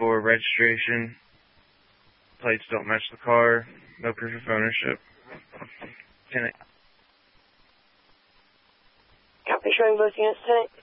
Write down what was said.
for registration. Plates don't match the car. No proof of ownership. Tenant. Copy, showing both units, Tenant.